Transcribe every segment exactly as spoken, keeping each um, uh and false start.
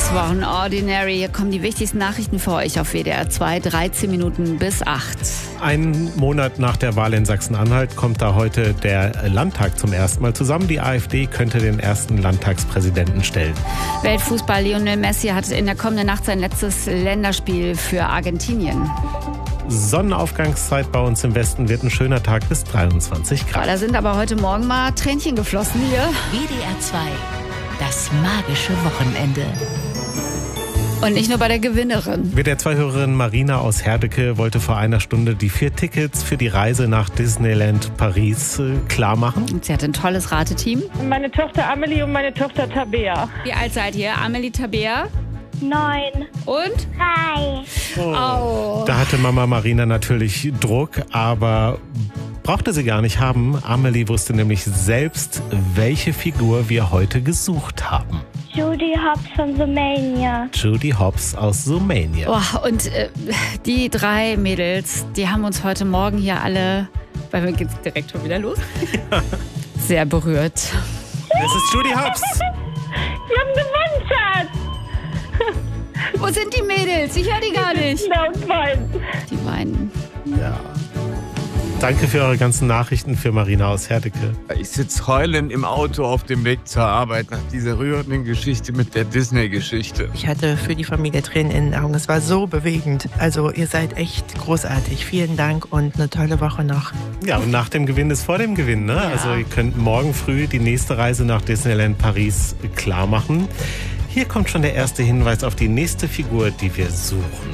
Sechs Wochen Ordinary. Hier kommen die wichtigsten Nachrichten für euch auf W D R zwei. dreizehn Minuten bis acht. Einen Monat nach der Wahl in Sachsen-Anhalt kommt da heute der Landtag zum ersten Mal zusammen. Die AfD könnte den ersten Landtagspräsidenten stellen. Weltfußball Lionel Messi hat in der kommenden Nacht sein letztes Länderspiel für Argentinien. Sonnenaufgangszeit bei uns im Westen, wird ein schöner Tag bis dreiundzwanzig Grad. Da sind aber heute Morgen mal Tränchen geflossen hier. W D R zwei, das magische Wochenende. Und nicht nur bei der Gewinnerin. W D R zwei-Hörerin Marina aus Herdecke wollte vor einer Stunde die vier Tickets für die Reise nach Disneyland Paris äh, klar machen. Und sie hat ein tolles Rateteam. Meine Tochter Amelie und meine Tochter Tabea. Wie alt seid ihr? Amelie, Tabea? Neun. Und? Drei. Oh. Da hatte Mama Marina natürlich Druck, aber brauchte sie gar nicht haben. Amelie wusste nämlich selbst, welche Figur wir heute gesucht haben. Judy Hopps von Zoomania. Judy Hopps aus Zoomania. Oh, und äh, die drei Mädels, die haben uns heute Morgen hier alle, weil wir geht's direkt schon wieder los, ja. sehr berührt. Es ist Judy Hopps. Wir haben gewonnen, Schatz. Wo sind die Mädels? Ich höre die gar nicht. Und weinen. Die weinen. Ja. Danke für eure ganzen Nachrichten für Marina aus Herdecke. Ich sitze heulend im Auto auf dem Weg zur Arbeit nach dieser rührenden Geschichte mit der Disney-Geschichte. Ich hatte für die Familie Tränen in den Augen. Es war so bewegend. Also ihr seid echt großartig. Vielen Dank und eine tolle Woche noch. Ja, und nach dem Gewinn ist vor dem Gewinn, ne? Ja. Also ihr könnt morgen früh die nächste Reise nach Disneyland Paris klar machen. Hier kommt schon der erste Hinweis auf die nächste Figur, die wir suchen.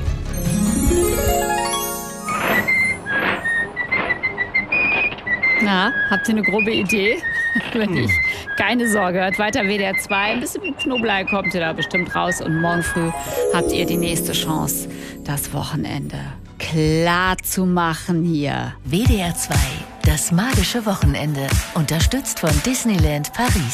Na, habt ihr eine grobe Idee? Wenn nicht, keine Sorge, hört weiter W D R zwei. Ein bisschen Knoblauch kommt ihr da bestimmt raus. Und morgen früh habt ihr die nächste Chance, das Wochenende klar zu machen hier. W D R zwei, das magische Wochenende. Unterstützt von Disneyland Paris.